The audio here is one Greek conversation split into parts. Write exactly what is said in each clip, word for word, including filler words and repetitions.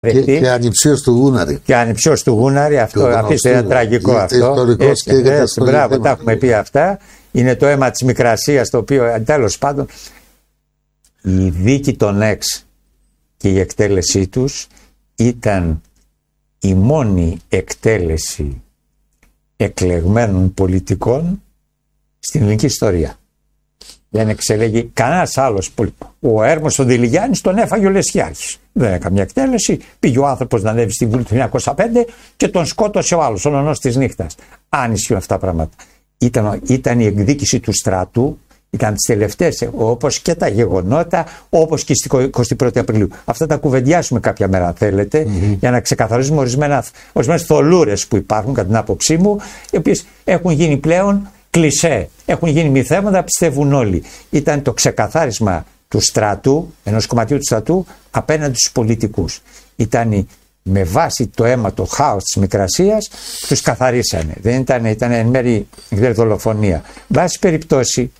Και, και ανυψιός του Γούναρη. Και ανυψιός του Γούναρη, αυτό αφήστε, είναι τραγικό αυτό. Έτσι, και έτσι, μπράβο, τα έχουμε πει αυτά. Είναι το αίμα της Μικρασίας, το οποίο τέλος πάντων η δίκη των Εξ και η εκτέλεσή τους ήταν η μόνη εκτέλεση εκλεγμένων πολιτικών στην ελληνική ιστορία. Δεν εξελέγει κανένας άλλος. Ο Έρμος ο Διλιγιάννης τον έφαγε ο Λεσχιάρχης. Δεν έκανε καμιά εκτέλεση. Πήγε ο άνθρωπος να ανέβει στη Βουλή του χίλια εννιακόσια πέντε και τον σκότωσε ο άλλος, ο νονός της νύχτας. Αν ισχύουν αυτά τα πράγματα. Ήταν, ήταν η εκδίκηση του στρατού, ήταν τις τελευταίες, όπως και τα γεγονότα, όπως και στις εικοστή πρώτη Απριλίου. Αυτά τα κουβεντιάσουμε κάποια μέρα, αν θέλετε, mm-hmm. για να ξεκαθαρίσουμε ορισμένες θολούρες που υπάρχουν, κατά την άποψή μου, οι οποίες έχουν γίνει πλέον κλισέ. Έχουν γίνει μυθέματα, πιστεύουν όλοι. Ήταν το ξεκαθάρισμα του στρατού, ενός κομματιού του στρατού, απέναντι στους πολιτικούς. Ήταν με βάση το αίμα, το χάος της Μικρασίας, τους καθαρίσανε. Δεν ήταν, ήταν εν μέρει δολοφονία. Βάση περιπτώσει,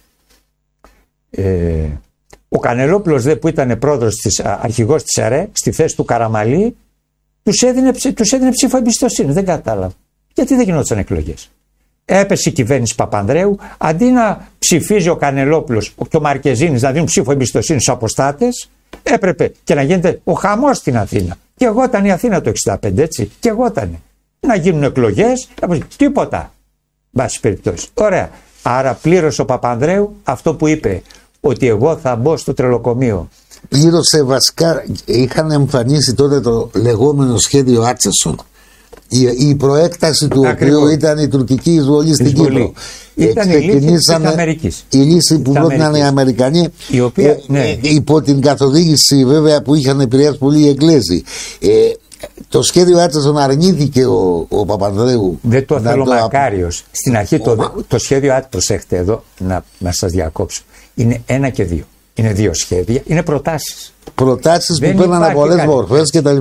ε, ο Κανελόπουλος δε, που ήταν πρόεδρος της, αρχηγός της ΕΡΕ, στη θέση του Καραμαλή, τους έδινε, τους έδινε ψήφο εμπιστοσύνη. Δεν κατάλαβα. Γιατί δεν γινόταν εκλογές. Έπεσε η κυβέρνηση Παπανδρέου, αντί να ψηφίζει ο Κανελόπουλος και ο Μαρκεζίνης να δίνουν ψήφο εμπιστοσύνη στους αποστάτες, έπρεπε και να γίνεται ο χαμός στην Αθήνα. Και εγώ ήταν η Αθήνα το εξήντα πέντε, έτσι. Και εγώ ήταν. Να γίνουν εκλογές, τίποτα. Βάση περιπτώσει. Ωραία. Άρα πλήρωσε ο Παπανδρέου αυτό που είπε, ότι εγώ θα μπω στο τρελοκομείο. Πλήρωσε βασικά, είχαν εμφανίσει τότε το λεγόμενο σχέδιο Άτσεσον. Η, η προέκταση του Ακριβώς. οποίου ήταν η τουρκική εισβολή στην Κύπρο. Ήταν η λύση της Αμερικής. Η λύση που πρότειναν οι Αμερικανοί, η οποία, ε, ναι. ε, υπό την καθοδήγηση βέβαια που είχαν επηρεάσει πολύ οι Εγγλέζοι. Ε, το σχέδιο Άτσεσον αρνήθηκε ο, ο Παπανδρέου. Δεν το θέλω το... μακάριος. Στην αρχή το, το, το σχέδιο Άτσεσον, προσέχτε εδώ να, να σας διακόψω. Είναι ένα και δύο. Είναι δύο σχέδια. Είναι προτάσεις. Προτάσεις που παίρνουν από πολλές μορφές κτλ.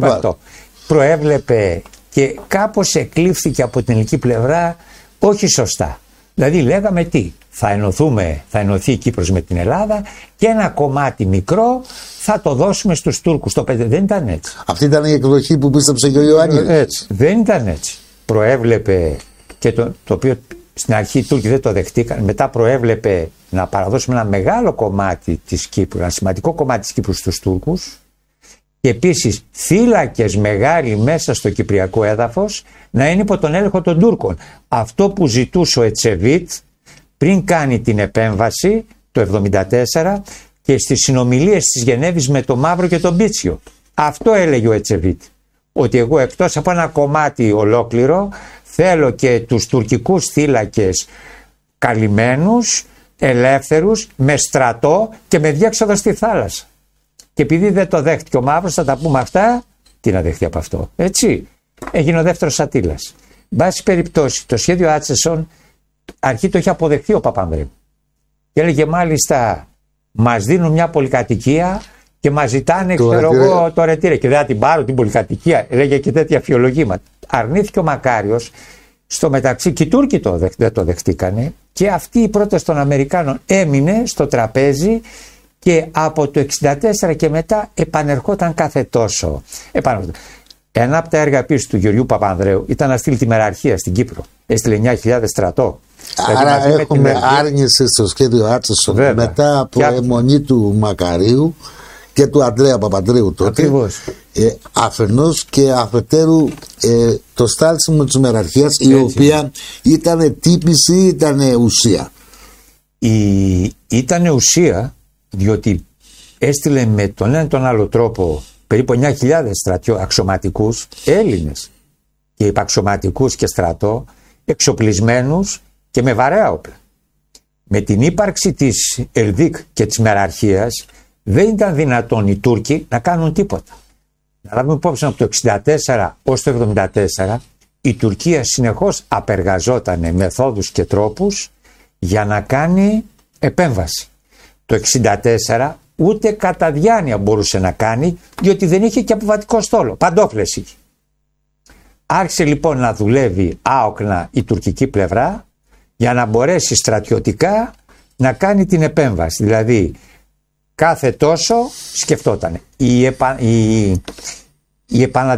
Προέβλεπε και κάπως εκλήφθηκε από την ελληνική πλευρά όχι σωστά. Δηλαδή λέγαμε τι, θα ενωθούμε, θα ενωθεί η Κύπρος με την Ελλάδα και ένα κομμάτι μικρό θα το δώσουμε στους Τούρκους. Το πέντε δεν ήταν έτσι. Αυτή ήταν η εκδοχή που πίστεψε και ο Ιωάννης. Έτσι. Δεν ήταν έτσι. Προέβλεπε και το, το οποίο στην αρχή οι Τούρκοι δεν το δεχτήκαν. Μετά προέβλεπε να παραδώσουμε ένα μεγάλο κομμάτι της Κύπρου, ένα σημαντικό κομμάτι της Κύπρου στους Τούρκους. Και επίσης θύλακες μεγάλοι μέσα στο κυπριακό έδαφος να είναι υπό τον έλεγχο των Τούρκων. Αυτό που ζητούσε ο Ετσεβίτ πριν κάνει την επέμβαση το εβδομήντα τέσσερα και στις συνομιλίες της Γενέβης με τον Μαύρο και τον Πίτσιο. Αυτό έλεγε ο Ετσεβίτ. Ότι εγώ εκτός από ένα κομμάτι ολόκληρο θέλω και τους τουρκικούς θύλακες καλυμμένους, ελεύθερους, με στρατό και με διέξοδο στη θάλασσα. Και επειδή δεν το δέχτηκε ο Μαύρος, θα τα πούμε αυτά, τι να δεχτεί από αυτό. Έτσι, έγινε ο δεύτερος Ατήλας. Βάση περιπτώσει, το σχέδιο Άτσεσον αρχή το είχε αποδεχθεί ο Παπανδρέου. Και έλεγε μάλιστα, μας δίνουν μια πολυκατοικία και μας ζητάνε, το ξέρω εγώ, το ρετήρε. Και δεν θα την πάρω την πολυκατοικία. Έλεγε και τέτοια φιολογήματα. Αρνήθηκε ο Μακάριος. Στο μεταξύ, και οι Τούρκοι το δεχ, δεν το δεχτήκανε. Και αυτή η πρόταση των Αμερικάνων έμεινε στο τραπέζι. Και από το εξήντα τέσσερα και μετά επανερχόταν κάθε τόσο. Επανερχόταν. Ένα από τα έργα επίσης του Γεωργιού Παπανδρέου ήταν να στείλει τη μεραρχία στην Κύπρο. Έστειλε εννιά χιλιάδες στρατό. Άρα δηλαδή έχουμε άρνηση στο σχέδιο Άτσεσον μετά από και... αιμονή του Μακαρίου και του Αντρέα Παπανδρέου τότε. Ακριβώς. Ε, αφενός και αφετέρου ε, το στάλσιμο της μεραρχίας, η οποία ήταν τύπηση ή ήταν ουσία. Η... Ήταν ουσία. Διότι έστειλε με τον ένα τον άλλο τρόπο περίπου εννιά χιλιάδες στρατιώ, αξιωματικούς Έλληνες και υπαξιωματικούς και στρατό, εξοπλισμένους και με βαρέα όπλα. Με την ύπαρξη της Ελδίκ και της μεραρχίας δεν ήταν δυνατόν οι Τούρκοι να κάνουν τίποτα. Να λάβουμε υπόψη από το εξήντα τέσσερα ως το εβδομήντα τέσσερα η Τουρκία συνεχώς απεργαζόταν μεθόδους και τρόπους για να κάνει επέμβαση. Το εξήντα τέσσερα ούτε κατά διάνοια μπορούσε να κάνει, διότι δεν είχε και αποβατικό στόλο. Παντόφλες είχε. Άρχισε λοιπόν να δουλεύει άοκνα η τουρκική πλευρά για να μπορέσει στρατιωτικά να κάνει την επέμβαση. Δηλαδή κάθε τόσο σκεφτόταν. Η, επα... η... η επανα...